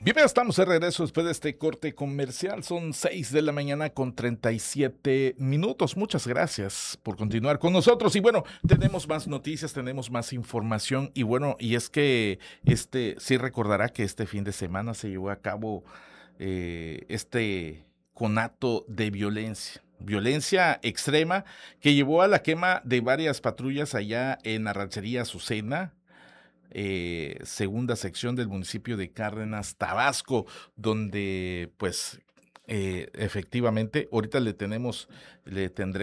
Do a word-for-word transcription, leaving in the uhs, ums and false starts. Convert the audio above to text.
Bien, ya estamos de regreso después de este corte comercial. Son seis de la mañana con treinta y siete minutos. Muchas gracias por continuar con nosotros. Y bueno, tenemos más noticias, tenemos más información. Y bueno, y es que este sí recordará que este fin de semana se llevó a cabo eh, este conato de violencia. Violencia extrema que llevó a la quema de varias patrullas allá en la ranchería Azucena, eh, segunda sección del municipio de Cárdenas, Tabasco, donde pues eh, efectivamente ahorita le tenemos, le tendremos